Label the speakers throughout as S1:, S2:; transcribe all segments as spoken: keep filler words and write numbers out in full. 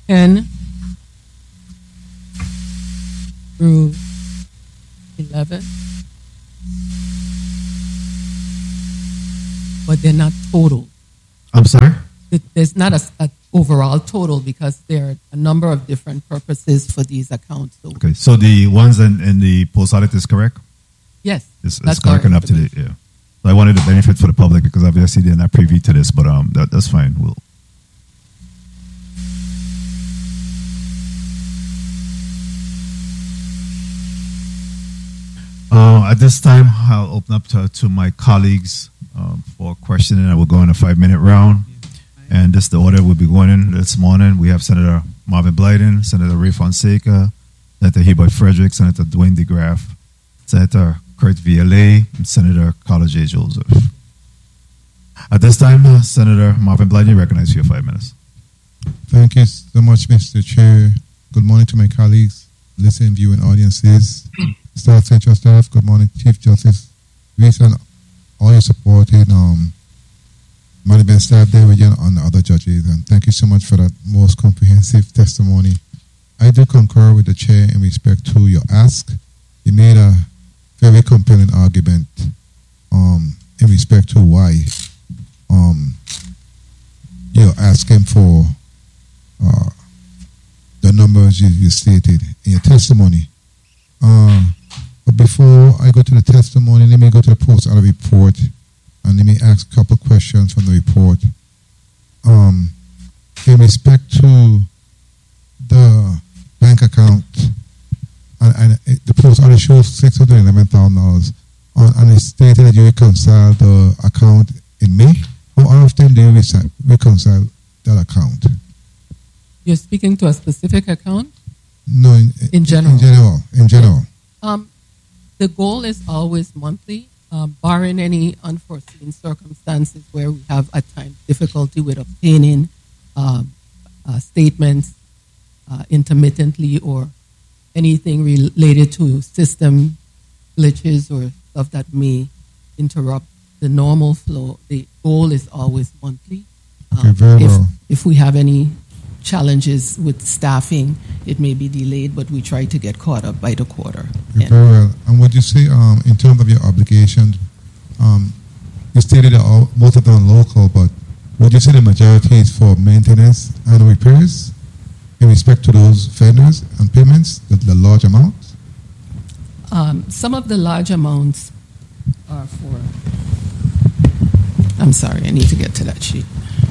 S1: ten through eleven, but they're not total.
S2: I'm sorry?
S1: There's not a, a overall total because there are a number of different purposes for these accounts. So
S2: okay, so the ones in, in the post audit is correct?
S1: Yes.
S2: It's, it's correct enough to date, yeah. So I wanted the benefit for the public because obviously they're not privy to this, but um, that, that's fine. We'll. Uh, at this time, I'll open up to, to my colleagues um, for questioning. I will go in a five-minute round. And this is the order we'll be going in this morning. We have Senator Marvin Blyden, Senator Ray Fonseca, Senator Hubert Frederick, Senator Dwayne DeGraff, Senator Kurt Viale, and Senator Carla J. Joseph. At this time, uh, Senator Marvin Blyden, you recognize for your five minutes.
S3: Thank you so much, Mister Chair. Good morning to my colleagues, listening, viewing audiences, staff, central staff. Good morning, Chief Justice Reese, and all your supporting um, management staff there with you and the other judges. And thank you so much for that most comprehensive testimony. I do concur with the chair in respect to your ask. You made a very compelling argument um, in respect to why um, you're asking for uh, the numbers you, you stated in your testimony. Uh, but before I go to the testimony, let me go to the post-audit report and let me ask a couple of questions from the report. Um, in respect to the bank account, and, and it, the post-audit shows six hundred eleven thousand dollars, and it stated that you reconcile the account in May. How often do you reconcile that account?
S1: You're speaking to a specific account?
S3: No, in,
S1: in general.
S3: In general. In general.
S1: Um, the goal is always monthly, uh, barring any unforeseen circumstances where we have at times difficulty with obtaining uh, uh, statements uh, intermittently or anything related to system glitches or stuff that may interrupt the normal flow. The goal is always monthly. Um,
S3: okay, very
S1: if,
S3: well.
S1: If we have any challenges with staffing, it may be delayed, but we try to get caught up by the quarter.
S3: Okay, very well. And would you say, um, in terms of your obligations, um, you stated that all, most of them are local, but would you say the majority is for maintenance and repairs in respect to those vendors and payments, the, the large amounts?
S1: Um, some of the large amounts are for, I'm sorry, I need to get to that sheet.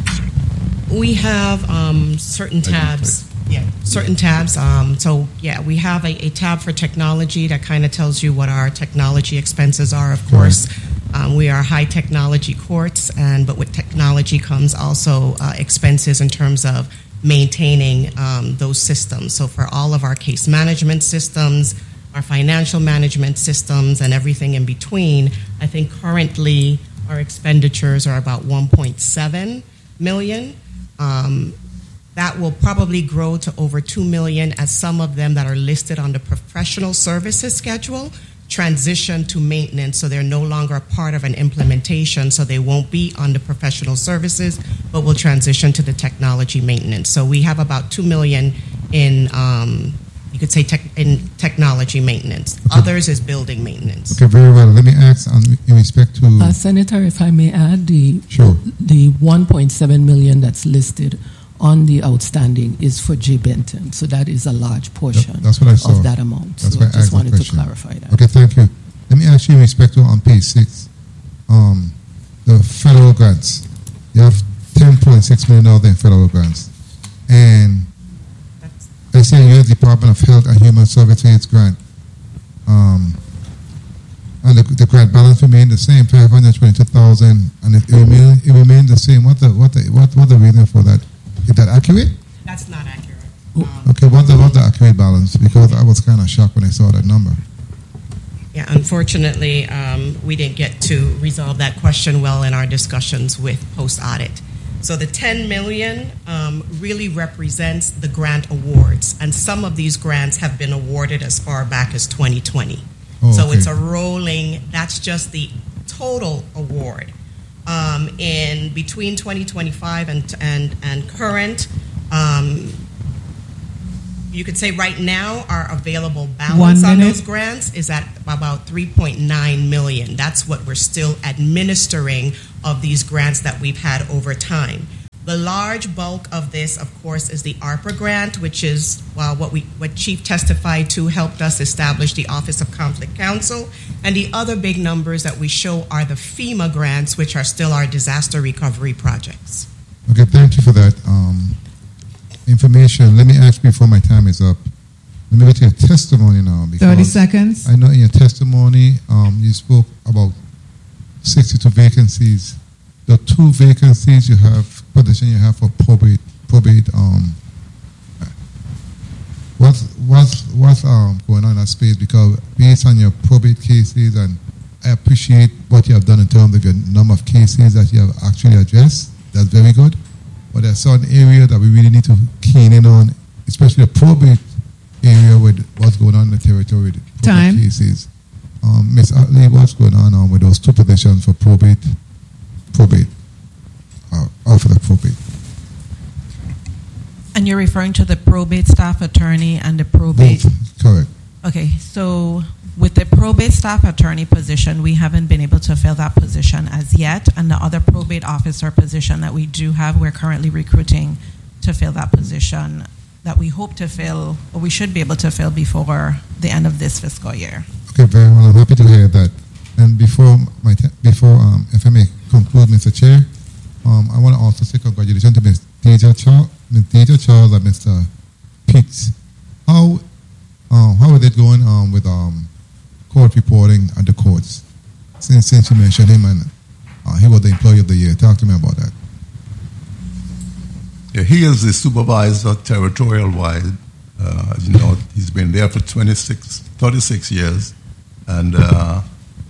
S4: We have um, certain tabs. Yeah, certain tabs. Um, so, yeah, we have a, a tab for technology that kind of tells you what our technology expenses are, of course. Um, we are high technology courts, and but with technology comes also uh, expenses in terms of maintaining um, those systems. So for all of our case management systems, our financial management systems, and everything in between, I think currently our expenditures are about one point seven million. Um, that will probably grow to over two million as some of them that are listed on the professional services schedule transition to maintenance, so they're no longer a part of an implementation, so they won't be on the professional services, but will transition to the technology maintenance. So we have about two million in, um, you could say, tech, in technology maintenance. Okay. Others is building maintenance.
S3: Okay, very well. Let me ask um, in respect to...
S1: Uh, Senator, if I may add, the,
S3: sure.
S1: the one point seven million that's listed on the outstanding is for J. Benton. So that is a large portion
S3: that, that's what I saw.
S1: of that amount.
S3: That's
S1: so
S3: why
S1: I just wanted to
S3: question.
S1: clarify that.
S3: Okay, thank you. Let me ask you in respect to on page six, um, the federal grants. You have ten point six million dollars in federal grants. And I see a U S Department of Health and Human Services grant. Um, and the, the grant balance remained the same, five hundred twenty-two thousand dollars, and it, it remained it remained the same. What the what the what what the reason for that? Is that accurate?
S4: That's not accurate.
S1: Um,
S3: okay, what's the what's the accurate balance? Because I was kind of shocked when I saw that number.
S4: Yeah, unfortunately, um, we didn't get to resolve that question well in our discussions with post-audit. So the ten million dollars um, really represents the grant awards, and some of these grants have been awarded as far back as twenty twenty. Oh, so okay. It's a rolling, that's just the total award. Um, in between twenty twenty-five and and, and current, um, you could say right now our available balance on those grants is at about three point nine million. That's what we're still administering of these grants that we've had over time. The large bulk of this, of course, is the ARPA grant, which is well, what we what Chief testified to helped us establish the Office of Conflict Counsel. And the other big numbers that we show are the FEMA grants, which are still our disaster recovery projects.
S3: Okay, thank you for that um, information. Let me ask before my time is up. Let me get to your testimony now.
S5: thirty seconds.
S3: I know in your testimony um, you spoke about sixty-two vacancies. The two vacancies you have, position you have for probate, probate. Um, what's what's what's um going on in that space? Because based on your probate cases, and I appreciate what you have done in terms of your number of cases that you have actually addressed. That's very good. But there's certain areas that we really need to keen in on, especially the probate area with what's going on in the territory. With
S5: Time.
S3: Cases. Um, Miz Utley, what's going on um, with those two positions for probate? Probate, uh, offer the probate.
S6: And you're referring to the probate staff attorney and the probate?
S3: Both, correct.
S6: Okay, so with the probate staff attorney position, we haven't been able to fill that position as yet. And the other probate officer position that we do have, we're currently recruiting to fill that position that we hope to fill, or we should be able to fill before the end of this fiscal year.
S3: Okay, very well. I'm happy to hear that. And before my te- before um, if I may conclude, Mister Chair, um, I want to also say congratulations to Miz Deja Charles, Miz Deja Charles and Mister Pitts. How um, how is it going um, with um, court reporting at the courts? Since since you mentioned him and uh, he was the employee of the year, talk to me about that.
S7: Yeah, he is the supervisor territorial-wide. Uh, you know, he's been there for twenty-six, thirty-six years, and. Uh,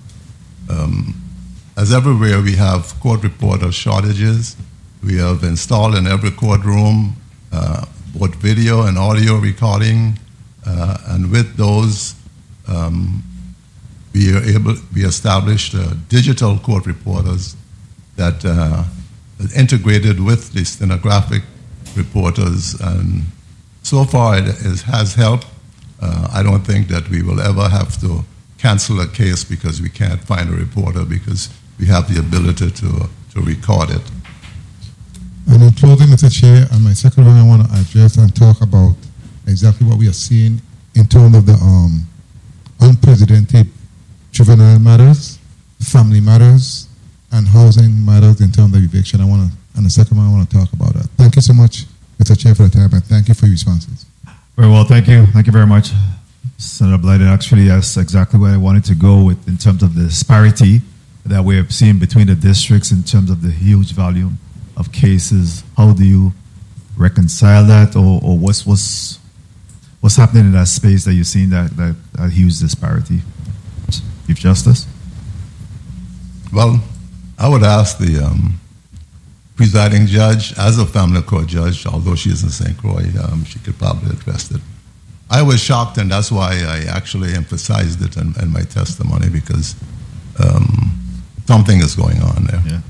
S7: Um, as everywhere, we have court reporter shortages. We have installed in every courtroom uh, both video and audio recording, uh, and with those, um, we are able. We established uh, digital court reporters that uh, is integrated with the stenographic reporters, and so far it is, has helped. Uh, I don't think that we will ever have to cancel a case because we can't find a reporter, because we have the ability to to record it.
S3: And in closing, Mister Chair, and my second one I want to address and talk about exactly what we are seeing in terms of the um, unprecedented juvenile matters, family matters, and housing matters in terms of eviction. I want to, and the second one I want to talk about that. Thank you so much, Mister Chair, for the time, and thank you for your responses.
S2: Very well, thank you. Thank you very much, Senator Blyden. Actually, that's exactly where I wanted to go with in terms of the disparity that we have seen between the districts in terms of the huge volume of cases. How do you reconcile that, or, or what's what's what's happening in that space that you're seeing that, that, that huge disparity? Chief Justice?
S7: Well, I would ask the um, presiding judge, as a family court judge, although she is in Saint Croix, um, she could probably address it. I was shocked, and that's why I actually emphasized it in, in my testimony, because um, something is going on there.
S2: Yeah.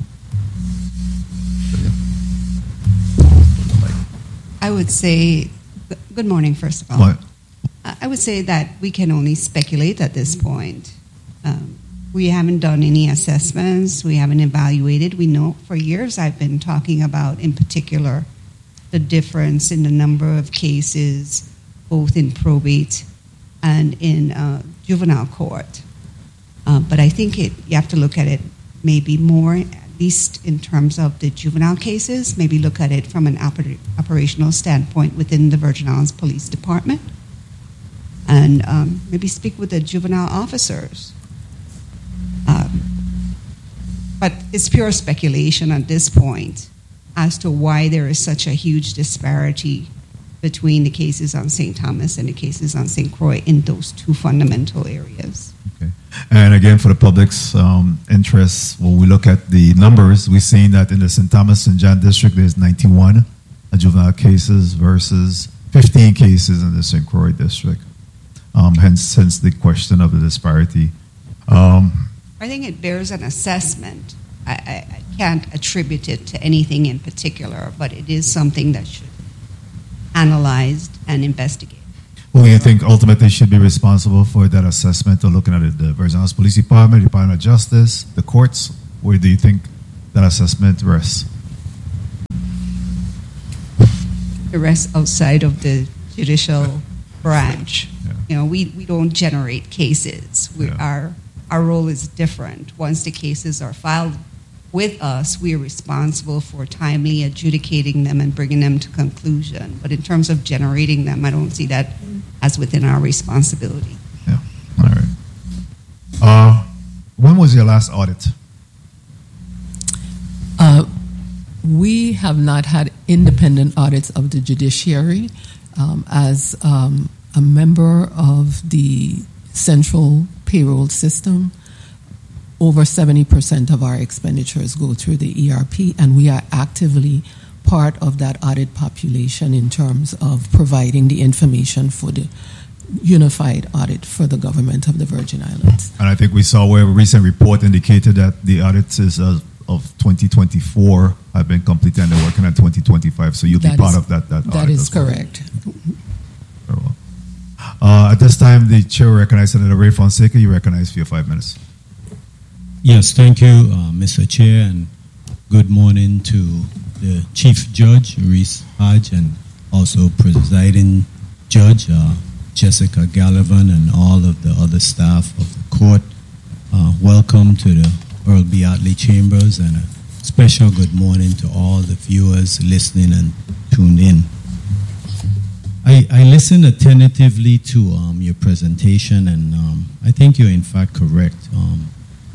S8: I would say, good morning, first of all.
S2: What?
S8: I would say that we can only speculate at this point. Um, we haven't done any assessments. We haven't evaluated. We know for years I've been talking about, in particular, the difference in the number of cases, both in probate and in uh, juvenile court. Uh, but I think it, you have to look at it maybe more, at least in terms of the juvenile cases, maybe look at it from an oper- operational standpoint within the Virgin Islands Police Department, and um, maybe speak with the juvenile officers. Um, but it's pure speculation at this point as to why there is such a huge disparity between the cases on Saint Thomas and the cases on Saint Croix in those two fundamental areas.
S2: Okay. And again, for the public's um, interest, when we look at the numbers, we've seen that in the Saint Thomas and John district, there's ninety-one juvenile cases versus fifteen cases in the Saint Croix district. Um, hence, hence the question of the disparity. Um,
S8: I think it bears an assessment. I, I, I can't attribute it to anything in particular, but it is something that should be analyzed and investigate.
S2: Who do you think ultimately should be responsible for that assessment, or looking at it? The Virgin Islands Police Department, Department of Justice, the courts? Where do you think that assessment rests?
S8: It rests outside of the judicial branch.
S2: Yeah.
S8: You know, we, we don't generate cases. We,
S2: Yeah.
S8: our, our role is different. Once the cases are filed with us, we are responsible for timely adjudicating them and bringing them to conclusion. But in terms of generating them, I don't see that as within our responsibility.
S2: Yeah. All right. Uh, when was your last audit?
S1: Uh, we have not had independent audits of the judiciary. Um, as um, a member of the central payroll system, over seventy percent of our expenditures go through the E R P, and we are actively part of that audit population in terms of providing the information for the unified audit for the government of the Virgin Islands.
S2: And I think we saw where a recent report indicated that the audits is uh, of twenty twenty-four have been completed and they're working at twenty twenty-five. So you'll
S1: That
S2: be part
S1: is-
S2: of that. That,
S1: That
S2: audit
S1: is
S2: as well.
S1: correct.
S2: Very well. Uh, at this time, the chair will recognize Senator Ray Fonseca. You recognize for your five minutes.
S5: Yes, thank you, uh, Mister Chair, and good morning to the Chief Judge, Reese Hodge, and also presiding Judge, uh, Jessica Gallivan, and all of the other staff of the court. Uh, welcome to the Earl B. Otley Chambers, and a special good morning to all the viewers listening and tuned in. I, I listened attentively to um, your presentation, and um, I think you're in fact correct. Um,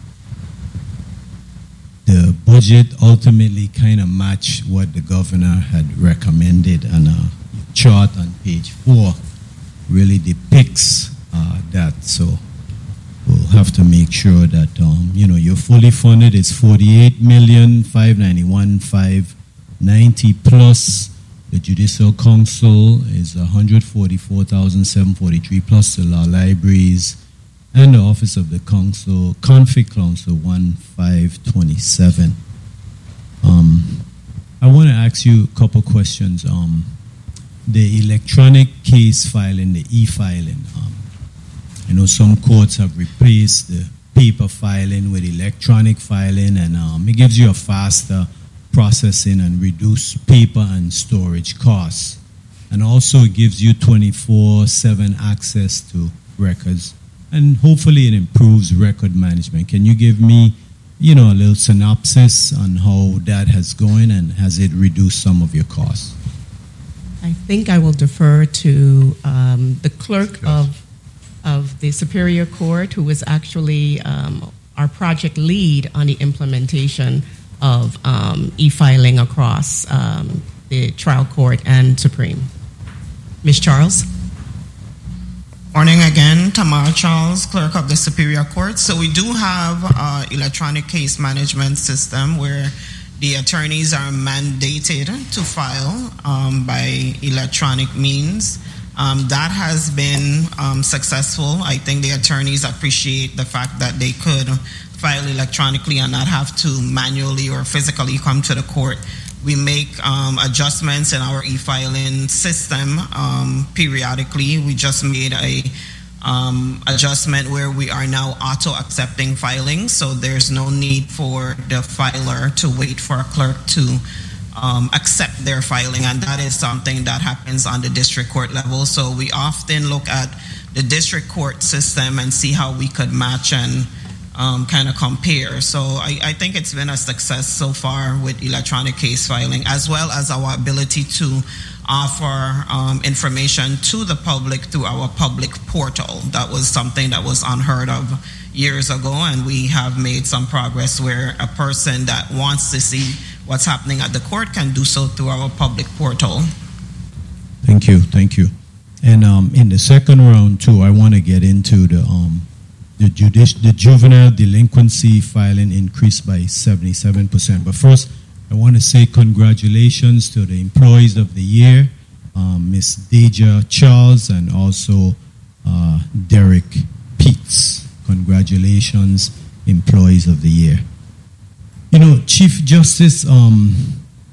S5: the budget ultimately kind of matched what the governor had recommended, and a chart on page four really depicts uh, that. So we'll have to make sure that um, you know you're fully funded. It's forty-eight million five ninety-one five ninety plus. The Judicial Council is one hundred forty-four thousand seven hundred forty-three plus the law libraries. And the Office of the Council, Conflict Counsel, one five twenty-seven. Um, I want to ask you a couple questions. Um, the electronic case filing, the e-filing. Um, I know some courts have replaced the paper filing with electronic filing, and um, it gives you a faster processing and reduced paper and storage costs. And also it gives you twenty-four seven access to records. And hopefully it improves record management. Can you give me, you know, a little synopsis on how that has going, and has it reduced some of your costs?
S4: I think I will defer to um, the clerk of of the Superior Court, who was actually um, our project lead on the implementation of um, e-filing across um, the trial court and Supreme. Miz Charles?
S9: Morning again, Tamara Charles, Clerk of the Superior Court. So we do have an electronic case management system where the attorneys are mandated to file um, by electronic means. Um, that has been um, successful. I think the attorneys appreciate the fact that they could file electronically and not have to manually or physically come to the court. We make um, adjustments in our e-filing system um, periodically. We just made a um, adjustment where we are now auto-accepting filings, so there's no need for the filer to wait for a clerk to um, accept their filing, and that is something that happens on the district court level. So we often look at the district court system and see how we could match and Um, kind of compare. So I, I think it's been a success so far with electronic case filing, as well as our ability to offer um, information to the public through our public portal. That was something that was unheard of years ago, and we have made some progress where a person that wants to see what's happening at the court can do so through our public portal.
S5: Thank you, thank you. And um, in the second round too, I want to get into the um, The, judici- the juvenile delinquency filing increased by seventy-seven percent. But first, I want to say congratulations to the employees of the year, um, Miss Deja Charles and also uh, Derek Peets. Congratulations, employees of the year. You know, Chief Justice, um,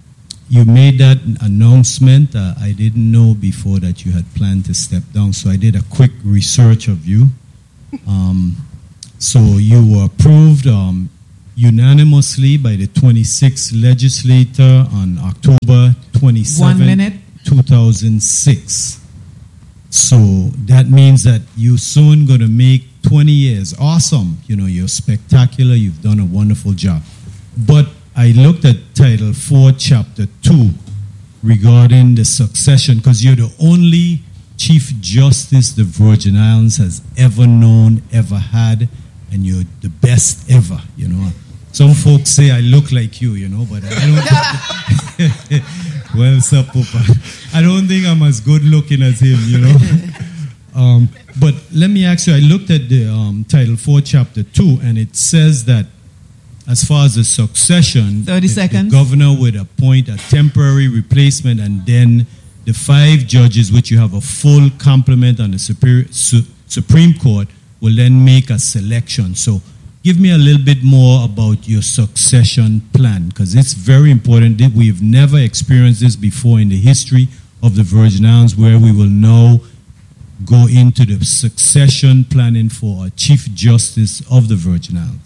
S5: you made that announcement. Uh, I didn't know before that you had planned to step down, so I did a quick research of you. Um, so you were approved um, unanimously by the twenty-sixth legislature on October twenty-seventh,
S6: One minute.
S5: two thousand six. So that means that you're soon going to make twenty years. Awesome. You know, you're spectacular. You've done a wonderful job. But I looked at Title four, Chapter two, regarding the succession, because you're the only Chief Justice the Virgin Islands has ever known, ever had, and you're the best ever, you know. Some folks say I look like you, you know, but I don't. Well, sir, Papa, I don't think I'm as good looking as him, you know. Um, but let me ask you, I looked at the um, Title four, Chapter two, and it says that as far as the succession,
S6: thirty
S5: the,
S6: seconds.
S5: the governor would appoint a temporary replacement, and then the five judges, which you have a full complement on the Superior, Su- Supreme Court, will then make a selection. So give me a little bit more about your succession plan, because it's very important. We've never experienced this before in the history of the Virgin Islands, where we will now go into the succession planning for a Chief Justice of the Virgin Islands.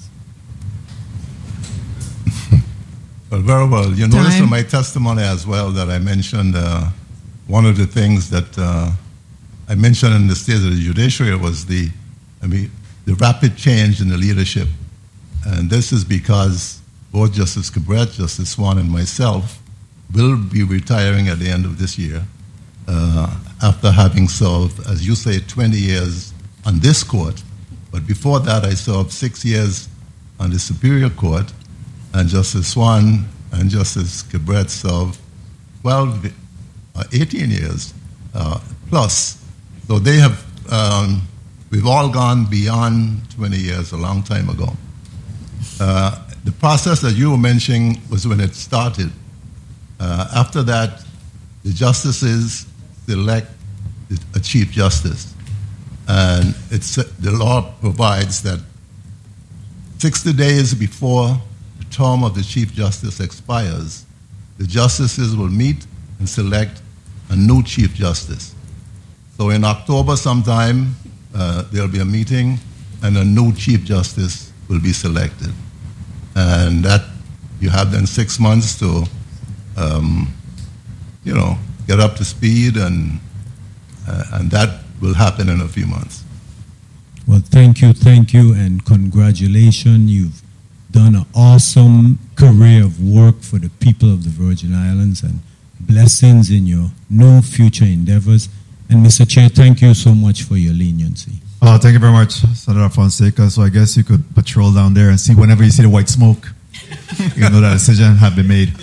S7: Well, very well. You
S6: Time.
S7: notice in my testimony as well that I mentioned uh, one of the things that uh, I mentioned in the state of the judiciary was the, I mean, the rapid change in the leadership. And this is because both Justice Cabret, Justice Swan, and myself will be retiring at the end of this year uh, after having served, as you say, twenty years on this court. But before that, I served six years on the Superior Court, and Justice Swan and Justice Cabret served twelve, uh, eighteen years uh, plus. So they have, um, we've all gone beyond twenty years a long time ago. Uh, the process that you were mentioning was when it started. Uh, after that, the justices select a Chief Justice. And it's, the law provides that sixty days before the term of the Chief Justice expires, the justices will meet and select a new Chief Justice. So in October sometime, uh, there'll be a meeting and a new Chief Justice will be selected. And that you have then six months to, um, you know, get up to speed, and uh, and that will happen in a few months.
S5: Well, thank you, thank you, and congratulations. You've done an awesome career of work for the people of the Virgin Islands, and blessings in your new future endeavors. And Mister Chair, thank you so much for your leniency.
S2: Oh, thank you very much, Senator Fonseca. So I guess you could patrol down there and see whenever you see the white smoke, you know that a decision has been made.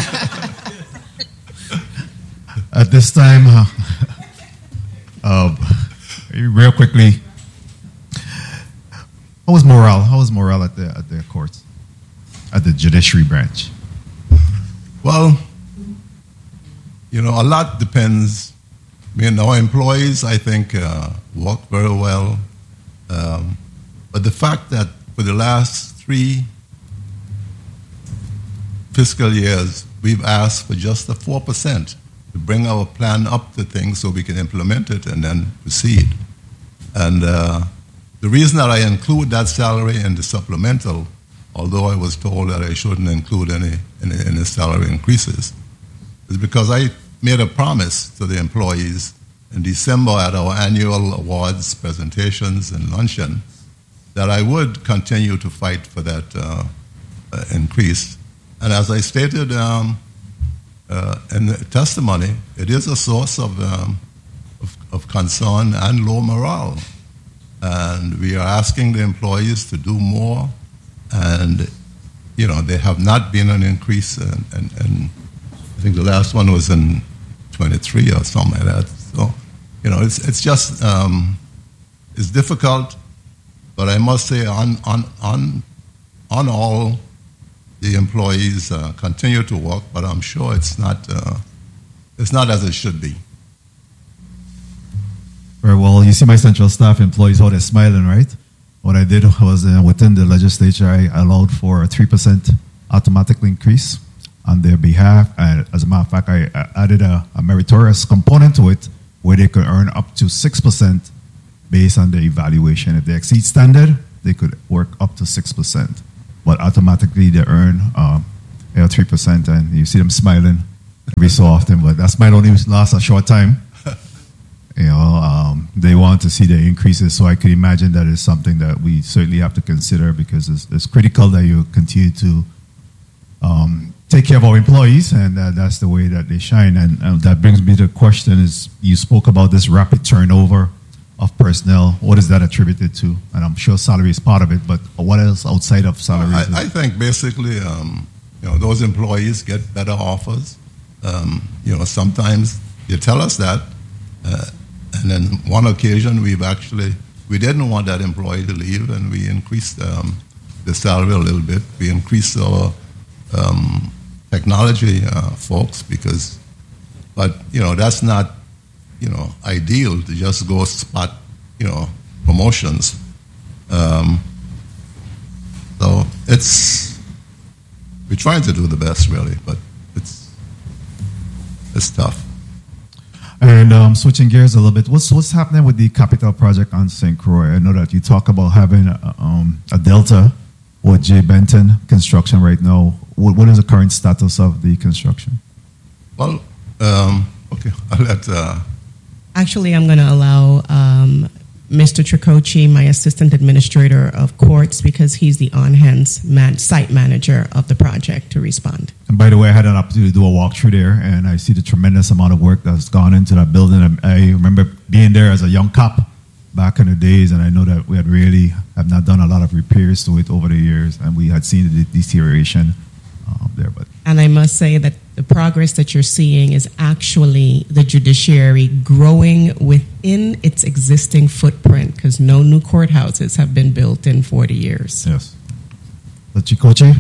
S2: At this time, uh, uh, real quickly, how was morale? How was morale at the at the courts, at the judiciary branch?
S7: Well, you know, a lot depends. I mean, our employees, I think, uh, work very well. Um, but the fact that for the last three fiscal years, we've asked for just a four percent to bring our plan up to things so we can implement it and then proceed. And uh, the reason that I include that salary in the supplemental, although I was told that I shouldn't include any, any, any salary increases, is because I made a promise to the employees in December at our annual awards presentations and luncheon that I would continue to fight for that uh, uh, increase. And as I stated um, uh, in the testimony, it is a source of, um, of, of concern and low morale. And we are asking the employees to do more, and you know, there have not been an increase, in, in, in I think the last one was in twenty-three or something like that. So, you know, it's it's just um, it's difficult, but I must say, on on on on all, the employees uh, continue to work, but I'm sure it's not uh, it's not as it should be.
S2: Very well. You see my central staff employees, how they're smiling, right? What I did was uh, within the legislature, I allowed for a three percent automatic increase on their behalf. And as a matter of fact, I, I added a, a meritorious component to it where they could earn up to six percent based on the evaluation. If they exceed standard, they could work up to six percent. But automatically they earn um, you know, three percent, and you see them smiling every so often, but that smile only lasts a short time. You know, um, they want to see the increases, so I could imagine that is something that we certainly have to consider, because it's, it's critical that you continue to um, take care of our employees, and uh, that's the way that they shine. And uh, that brings me to the question: is you spoke about this rapid turnover of personnel. What is that attributed to? And I'm sure salary is part of it, but what else outside of salaries?
S7: I, I think basically, um, you know, those employees get better offers. Um, you know, sometimes you tell us that. Uh, And then one occasion, we've actually, we didn't want that employee to leave, and we increased um, the salary a little bit. We increased our um, technology uh, folks because, but, you know, that's not, you know, ideal to just go spot, you know, promotions. Um, so it's, we're trying to do the best, really, but it's, it's tough.
S2: And um, switching gears a little bit, what's what's happening with the capital project on Saint Croix? I know that you talk about having a, um, a Delta or J. Benton construction right now. What, what is the current status of the construction?
S7: Well, um, okay, I'll let... Uh,
S4: Actually, I'm going to allow um, Mister Tricoci, my assistant administrator of courts, because he's the on-hand man, site manager of the project, to respond.
S2: And by the way, I had an opportunity to do a walkthrough there, and I see the tremendous amount of work that's gone into that building. I remember being there as a young cop back in the days, and I know that we had really have not done a lot of repairs to it over the years, and we had seen the deterioration um, there. But
S4: and I must say that the progress that you're seeing is actually the judiciary growing within its existing footprint, because no new courthouses have been built in forty years.
S2: Yes. The Tricoci?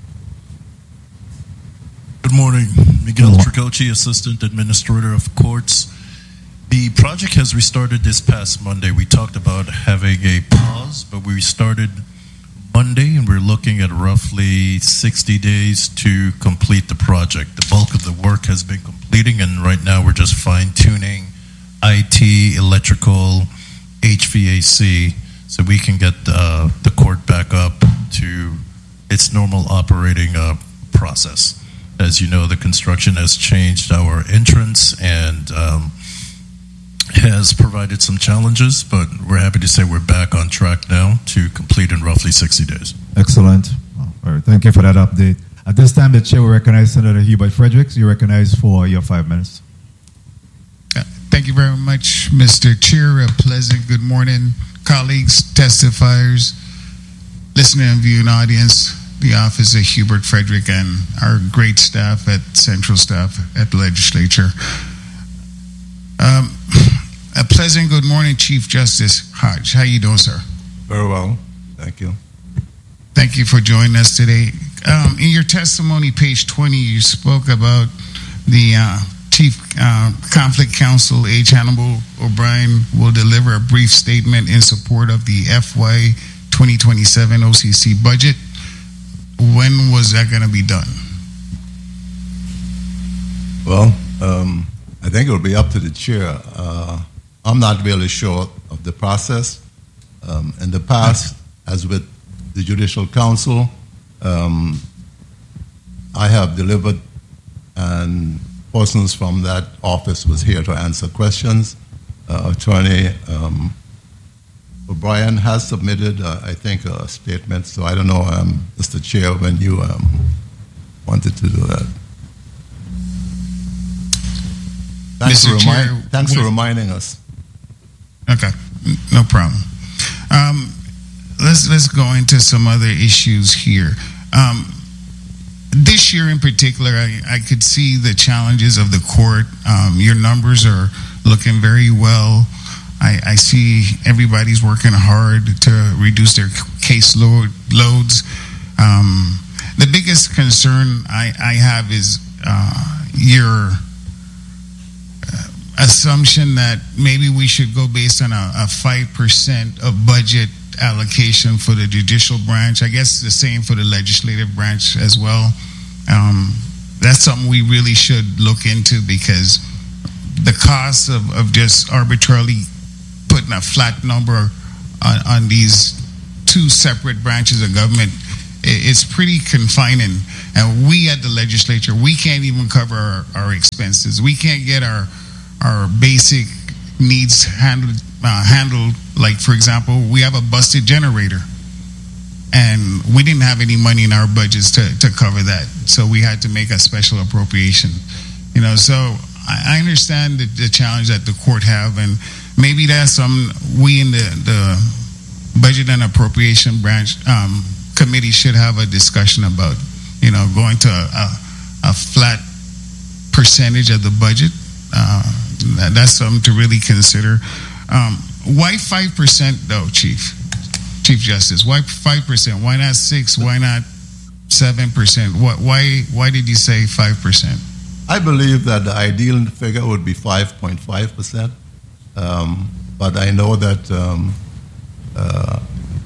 S10: Good morning. Miguel Tricoci, Assistant Administrator of Courts. The project has restarted this past Monday. We talked about having a pause, but we restarted Monday, and we're looking at roughly sixty days to complete the project. The bulk of the work has been completing, and right now we're just fine-tuning I T, electrical, H V A C, so we can get uh, the court back up to its normal operating uh, process. As you know, the construction has changed our entrance and um, has provided some challenges, but we're happy to say we're back on track now to complete in roughly sixty days.
S2: Excellent. All right, thank you for that update. At this time, the chair will recognize Senator Hubert Fredericks. You're recognized for your five minutes.
S11: Thank you very much, Mister Chair. A pleasant good morning, colleagues, testifiers, listening and viewing audience, the office of Hubert Frederick, and our great staff at Central Staff at the Legislature. Um, a pleasant good morning, Chief Justice Hodge. How you doing, sir?
S7: Very well. Thank you.
S11: Thank you for joining us today. Um, in your testimony, page twenty, you spoke about the uh, Chief uh, Conflict Counsel, H. Hannibal O'Brien, will deliver a brief statement in support of the F Y twenty twenty-seven O C C budget. When was that going to be done?
S7: Well, um, I think it will be up to the chair. Uh, I'm not really sure of the process. Um, in the past, as with the Judicial Council, um, I have delivered, and persons from that office was here to answer questions. Uh, Attorney um, O'Brien has submitted, uh, I think, a statement. So I don't know, um, Mister Chair, when you um, wanted to do that. Thanks, for, remi- Chair, thanks for reminding us.
S11: Okay, no problem. Um, let's let's go into some other issues here. Um, this year in particular, I, I could see the challenges of the court. Um, your numbers are looking very well. I, I see everybody's working hard to reduce their case load, loads. Um, the biggest concern I, I have is uh, your uh, assumption that maybe we should go based on a, a five percent of budget allocation for the judicial branch. I guess the same for the legislative branch as well. Um, that's something we really should look into, because the cost of, of just arbitrarily putting a flat number on, on these two separate branches of government, it's pretty confining. And we at the legislature, we can't even cover our, our expenses. We can't get our our basic needs handled. Uh, handled, like for example, we have a busted generator, and we didn't have any money in our budgets to, to cover that, so we had to make a special appropriation. You know, so I, I understand the, the challenge that the court have, and maybe that's some we in the the budget and appropriation branch um, committee should have a discussion about. You know, going to a, a flat percentage of the budget. Uh, that, that's something to really consider. Um, why five percent though, Chief? Chief Justice, why five percent? Why not six? Why not seven percent? What? Why? Why did you say five percent?
S7: I believe that the ideal figure would be five point five percent, um, but I know that, um, uh,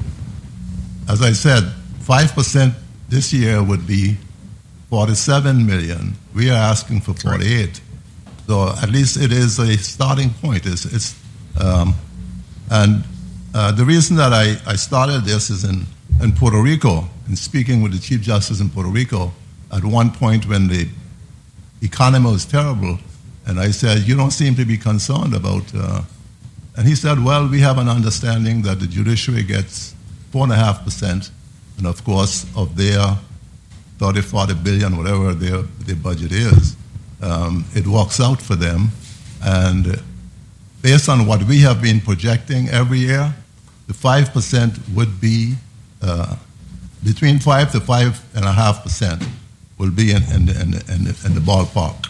S7: as I said, five percent this year would be forty-seven million. We are asking for forty-eight. So at least it is a starting point. It's, it's um, and uh, the reason that I, I started this is in, in Puerto Rico, and speaking with the Chief Justice in Puerto Rico, at one point when the economy was terrible, and I said, you don't seem to be concerned about, uh, and he said, well, we have an understanding that the judiciary gets four and a half percent, and of course, of their thirty, forty billion, whatever their, their budget is, um, it works out for them. And based on what we have been projecting every year, the five percent would be uh, between five to five and a half percent will be in, in, in, in, in the ballpark.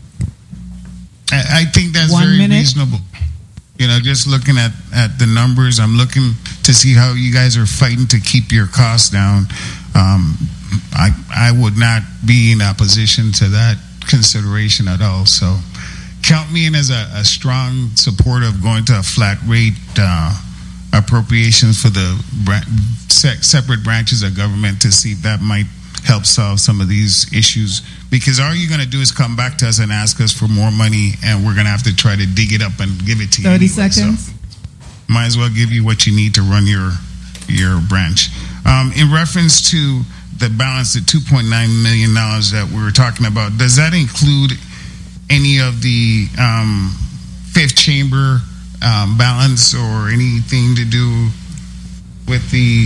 S11: I, I think that's
S12: One
S11: very
S12: minute.
S11: reasonable. You know, just looking at, at the numbers, I'm looking to see how you guys are fighting to keep your costs down. Um, I I would not be in opposition to that consideration at all. So count me in as a, a strong supporter of going to a flat rate uh, appropriations for the bra- se- separate branches of government to see if that might help solve some of these issues, because all you're going to do is come back to us and ask us for more money, and we're going to have to try to dig it up and give it to you.
S12: thirty
S11: anyway.
S12: seconds.
S11: So might as well give you what you need to run your your branch. Um, in reference to the balance, the two point nine million dollars that we were talking about, does that include any of the um, fifth chamber um, balance or anything to do with the...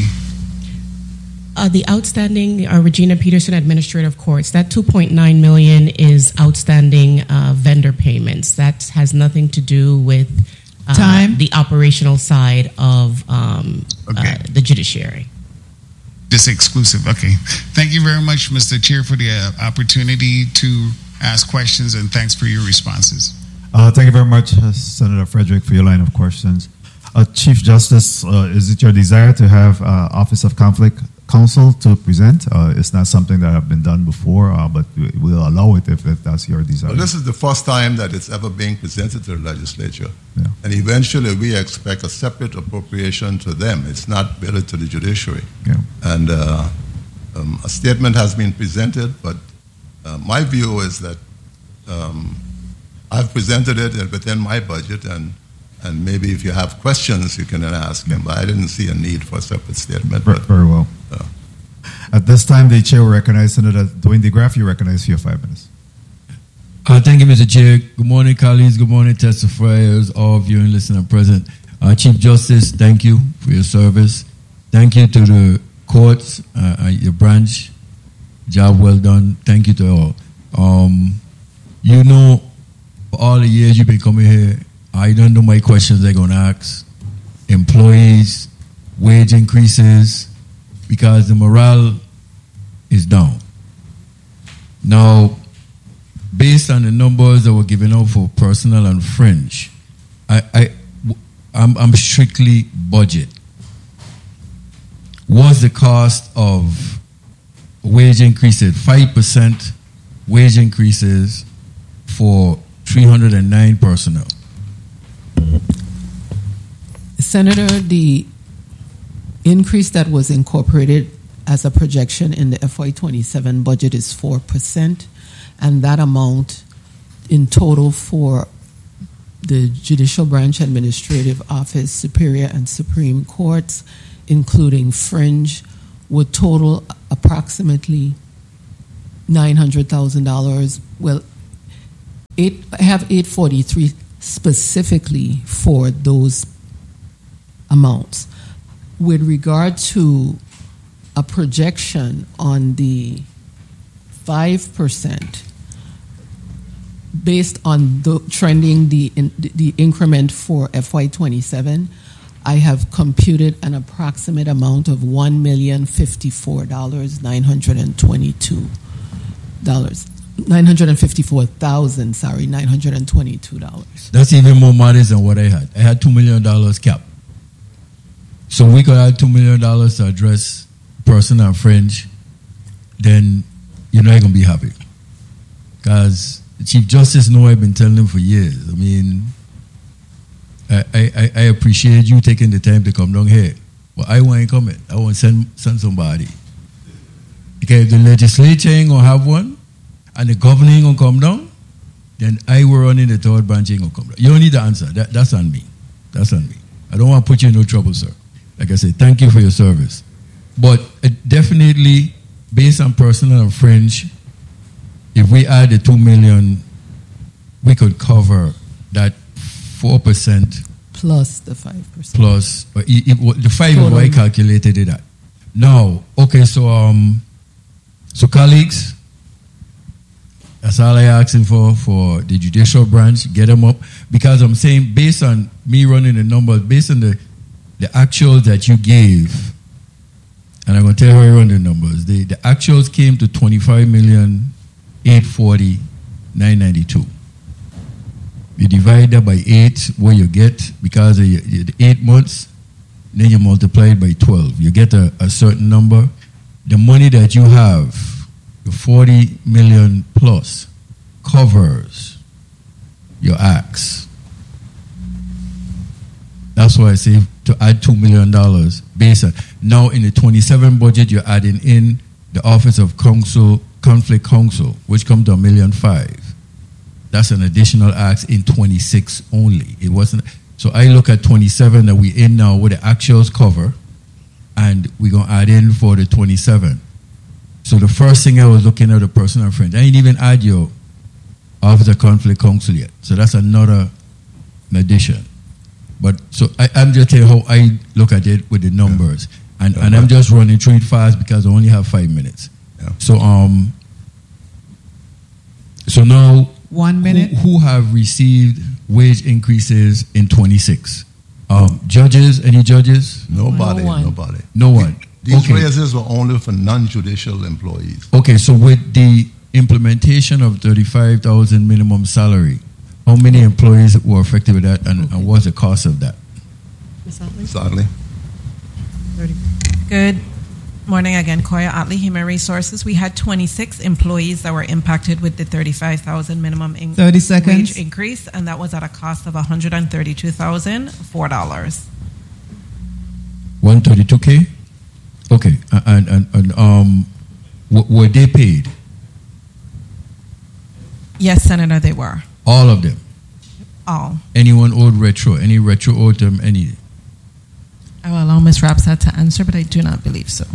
S4: Uh, the outstanding uh, Regina Peterson Administrative Courts, that two point nine million dollars is outstanding uh, vendor payments. That has nothing to do with uh,
S12: Time.
S4: the operational side of um,
S11: Okay.
S4: uh, the judiciary.
S11: Just exclusive. Okay. Thank you very much, Mister Chair, for the uh, opportunity to ask questions, and thanks for your responses.
S2: Uh, thank you very much, uh, Senator Frederick, for your line of questions. Uh, Chief Justice, uh, is it your desire to have uh, Office of Conflict Counsel to present? Uh, it's not something that have been done before, uh, but we- we'll allow it if, if that's your desire.
S7: Well, this is the first time that it's ever being presented to the legislature.
S2: Yeah.
S7: And eventually we expect a separate appropriation to them. It's not billed to the judiciary.
S2: Yeah.
S7: And uh, um, a statement has been presented, but uh, my view is that um, I've presented it within my budget, and and maybe if you have questions, you can then ask him. But I didn't see a need for a separate statement.
S2: Very,
S7: But,
S2: very well.
S7: uh,
S2: At this time, the chair will recognize Senator Dwayne DeGraff. You recognize for your five minutes.
S13: Uh, thank you, Mister Chair. Good morning, colleagues. Good morning, testifiers, all viewing, listening, and present. Uh, Chief Justice, thank you for your service. Thank you to the courts, uh, uh, your branch. Job well done. Thank you to all. Um, you know, for all the years you've been coming here, I don't know my questions they're going to ask. Employees, wage increases, because the morale is down. Now, based on the numbers that were given out for personnel and fringe, I, I, I'm, I'm strictly budget. What's the cost of wage increases? five percent wage increases for three hundred nine personnel.
S1: Senator, the increase that was incorporated as a projection in the F Y twenty-seven budget is four percent. and that amount in total for the Judicial Branch Administrative Office, Superior and Supreme Courts, including fringe, would total approximately nine hundred thousand dollars. Well, eight, I have eight forty-three specifically for those amounts. With regard to a projection on the five percent, based on the trending the, in, the increment for F Y twenty-seven, I have computed an approximate amount of one million fifty-four thousand nine hundred twenty-two dollars. nine hundred fifty-four thousand, sorry, nine hundred twenty-two dollars.
S13: That's even more modest than what I had. I had two million dollars cap. So we could add two million dollars to address personal and fringe, then you're not going to be happy. Because the Chief Justice know I've been telling him for years. I mean, I, I, I appreciate you taking the time to come down here. But I want to come in. I want to send, send somebody. Okay, if the legislature ain't going to have one, and the governor ain't going to come down, then I will run in the third branch ain't going to come down. You don't need to answer. That, that's on me. That's on me. I don't want to put you in no trouble, sir. Like I said, thank you for your service. But it definitely, based on personal and fringe, if we add the two million, we could cover that four percent
S1: plus the five percent.
S13: Plus, but it, it, the five is what I calculated it at. Now, okay, so um, so colleagues, that's all I asking for for the judicial branch. Get them up, because I'm saying based on me running the numbers, based on the the actuals that you gave, and I'm going to tell you how I run the numbers. The, the actuals came to twenty-five million eight hundred forty thousand nine hundred ninety-two. You divide that by eight, what you get, because of your, the eight months, then you multiply it by twelve. You get a, a certain number. The money that you have, the forty million plus, covers your acts. That's why I say to add two million dollars based on, now in the twenty-seven budget, you're adding in the Office of Counsel, Conflict Counsel, which comes to a million five. That's an additional act in twenty-six only. It wasn't. So I look at twenty-seven that we in now with the actuals cover, and we're going to add in for the twenty-seven. So the first thing I was looking at the personal friend. I didn't even add your Office of Conflict Counsel yet. So that's another addition. But so I, I'm just telling you how I look at it with the numbers, yeah. and, and I'm just running through it fast because I only have five minutes. Yeah. So um, so now
S12: one minute.
S13: Who, who have received wage increases in twenty-six? Um, judges? Any judges?
S7: Nobody.
S1: No one.
S7: Nobody.
S13: No one.
S7: These
S13: okay.
S7: raises were only for non-judicial employees.
S13: Okay, so with the implementation of thirty-five thousand minimum salary, how many employees were affected with that, and, okay. and what's the cost of that?
S7: Sadly.
S6: Good morning again, Koya Otley, Human Resources. We had twenty-six employees that were impacted with the thirty-five thousand minimum in-
S12: thirty seconds.
S6: wage increase, and that was at a cost of one hundred thirty-two thousand four dollars.
S13: one hundred thirty-two K? Okay, and, and, and um, w- were they paid?
S6: Yes, Senator, they were.
S13: All of them?
S6: All.
S13: Anyone owed retro? Any retro owed them? Any?
S6: I will allow Miz Rapsat to answer, but I do not believe so.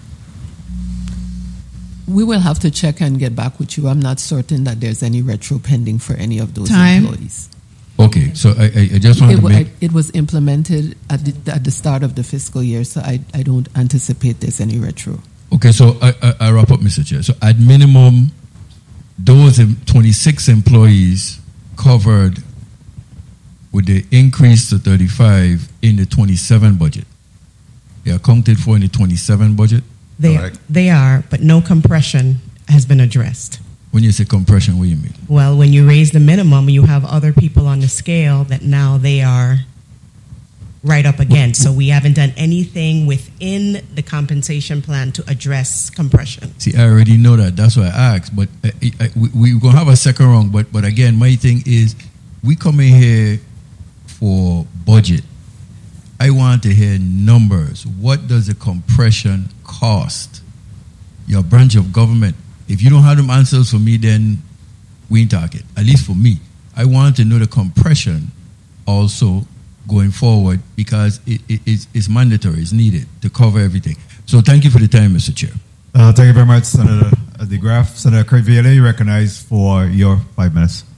S1: We will have to check and get back with you. I'm not certain that there's any retro pending for any of those
S12: Time.
S1: employees.
S13: Okay, so I, I just want
S1: it,
S13: to make...
S1: I, it was implemented at the, at the start of the fiscal year, so I, I don't anticipate there's any retro.
S13: Okay, so I, I, I wrap up, Mister Chair. So at minimum, those twenty-six employees covered with the increase to thirty-five in the twenty-seven budget. They are accounted for in the twenty-seven budget?
S4: They are, they are, but no compression has been addressed.
S13: When you say compression, what do you mean?
S4: Well, when you raise the minimum, you have other people on the scale that now they are right up against. So we haven't done anything within the compensation plan to address compression.
S13: See, I already know that. That's why I asked. But I, I, we, we're going to have a second round. But, but again, my thing is, we come in here for budget. I want to hear numbers. What does the compression cost your branch of government? If you don't have them answers for me, then Woonsocket, at least for me. I want to know the compression also going forward because it, it, it's, it's mandatory, it's needed to cover everything. So thank you for the time, Mister Chair.
S2: Uh, thank you very much, Senator DeGraff. Senator Craig Viola, you recognized for your five minutes.